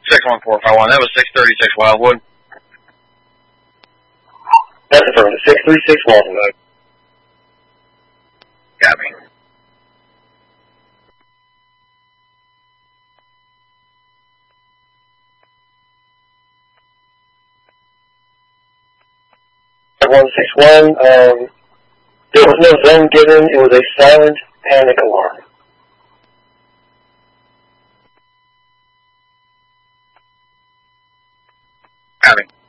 61451. That was 636 Wildwood. That's affirmative. 636 Wildwood. Got me. There was no zone given. It was a silent panic alarm. Got me.